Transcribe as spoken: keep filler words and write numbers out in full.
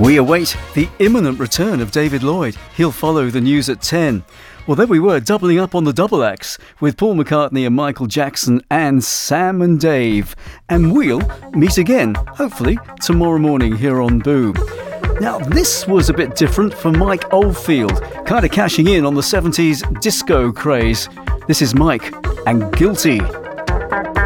We await the imminent return of David Lloyd. He'll follow the news at ten. Well, there we were, doubling up on the double acts with Paul McCartney and Michael Jackson and Sam and Dave. And we'll meet again, hopefully, tomorrow morning here on Boo. Now, this was a bit different for Mike Oldfield, kind of cashing in on the seventies disco craze. This is Mike and Guilty.